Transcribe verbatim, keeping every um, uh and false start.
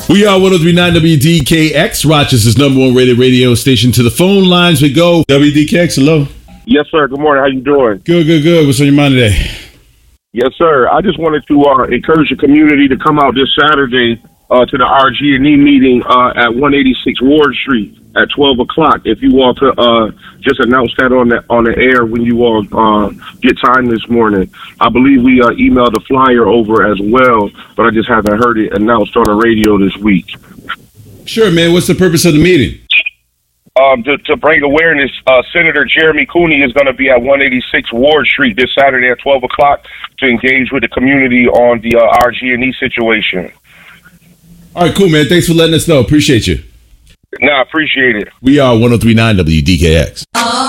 We are one oh three point nine W D K X, Rochester's number one rated radio station. To the phone lines we go. W D K X, hello. Yes, sir. Good morning. How you doing? Good, good, good. What's on your mind today? Yes, sir. I just wanted to uh, encourage the community to come out this Saturday uh, to the R G and E meeting uh, at one eighty-six Ward Street at twelve o'clock. If you want to uh, just announce that on the on the air when you all uh, get time this morning. I believe we uh, emailed a flyer over as well, but I just haven't heard it announced on the radio this week. Sure, man. What's the purpose of the meeting? Um, to, to bring awareness, uh, Senator Jeremy Cooney is going to be at one eighty-six Ward Street this Saturday at twelve o'clock to engage with the community on the uh, R G and E situation. All right, cool, man. Thanks for letting us know. Appreciate you. No, I appreciate it. We are one oh three point nine W D K X.